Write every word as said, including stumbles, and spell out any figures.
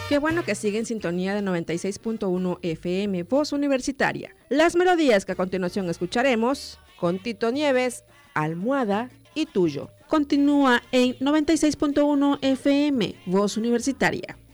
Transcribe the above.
Qué bueno que sigue en sintonía de noventa y seis punto uno F M, Voz Universitaria. Las melodías que a continuación escucharemos con Tito Nieves, Almohada y Tuyo. Continúa en noventa y seis punto uno F M, Voz Universitaria.